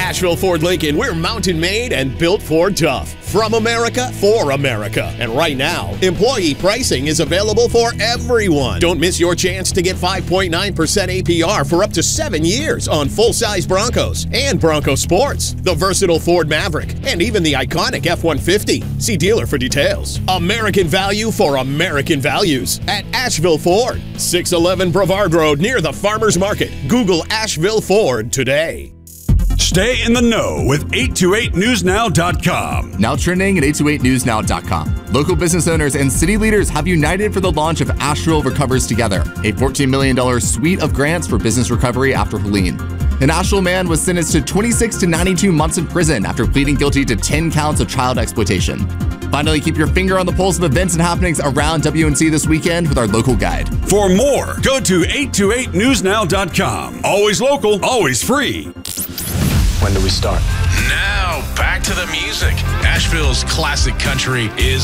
Asheville Ford Lincoln, we're mountain made and built for tough. From America, for America. And right now, employee pricing is available for everyone. Don't miss your chance to get 5.9% APR for up to 7 years on full-size Broncos and Bronco Sports, the versatile Ford Maverick, and even the iconic F-150. See dealer for details. American value for American values at Asheville Ford, 611 Brevard Road near the Farmers Market. Google Asheville Ford today. Stay in the know with 828newsnow.com. Now trending at 828newsnow.com. Local business owners and city leaders have united for the launch of Asheville Recovers Together, a $14 million suite of grants for business recovery after Helene. An Asheville man was sentenced to 26 to 92 months in prison after pleading guilty to 10 counts of child exploitation. Finally, keep your finger on the pulse of events and happenings around WNC this weekend with our local guide. For more, go to 828newsnow.com. Always local, always free. When do we start? Now, back to the music. Asheville's classic country is